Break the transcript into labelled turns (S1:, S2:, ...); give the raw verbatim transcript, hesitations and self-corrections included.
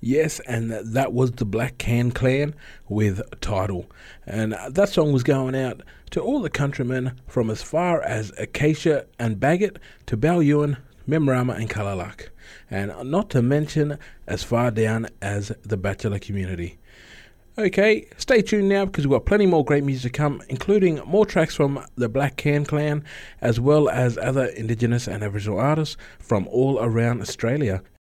S1: Yes, and that was the Black Can Clan with Title. And that song was going out to all the countrymen from as far as Acacia and Bagot to Balyewan, Memrama and Kalalak. And not to mention as far down as the Bachelor community. Okay, stay tuned now because we've got plenty more great music to come, including more tracks from the Black Can Clan, as well as other Indigenous and Aboriginal artists from all around Australia.